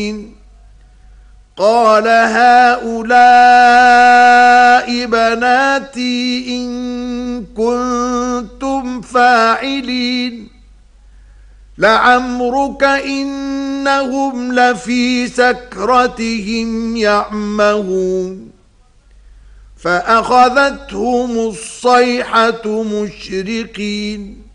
قال هؤلاء بناتي إن كنتم فاعلين لعمرك إنهم لفي سكرتهم يعمهون فأخذتهم الصيحة مشرقين